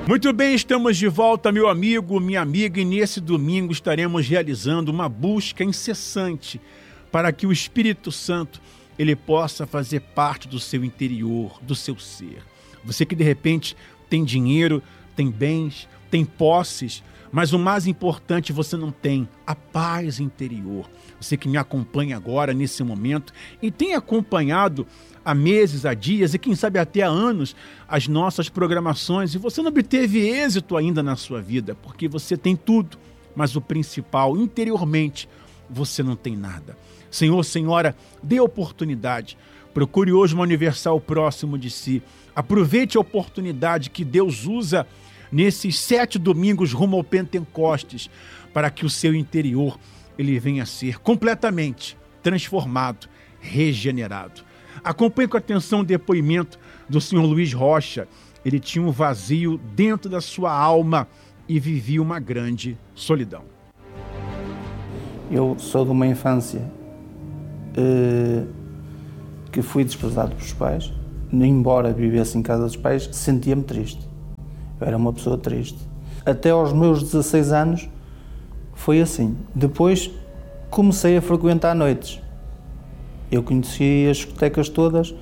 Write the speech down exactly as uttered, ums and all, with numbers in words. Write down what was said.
Muito bem, estamos de volta, meu amigo, minha amiga, e nesse domingo estaremos realizando uma busca incessante para que o Espírito Santo ele possa fazer parte do seu interior, do seu ser. Você que de repente tem dinheiro, tem bens, tem posses, mas o mais importante você não tem, a paz interior. Você que me acompanha agora, nesse momento, e tem acompanhado há meses, há dias e quem sabe até há anos as nossas programações e você não obteve êxito ainda na sua vida, porque você tem tudo, mas o principal, interiormente, você não tem nada. Senhor, Senhora, dê oportunidade. Procure hoje uma Universal próximo de si. Aproveite a oportunidade que Deus usa nesses sete domingos rumo ao Pentecostes para que o seu interior ele venha a ser completamente transformado, regenerado. Acompanhe com atenção o depoimento do senhor Luiz Rocha. Ele tinha um vazio dentro da sua alma e vivia uma grande solidão. Eu sou de uma infância uh, que fui desprezado pelos pais. Embora vivesse em casa dos pais, sentia-me triste. Eu era uma pessoa triste. Até aos meus dezasseis anos foi assim. Depois comecei a frequentar noites. Eu conheci as discotecas todas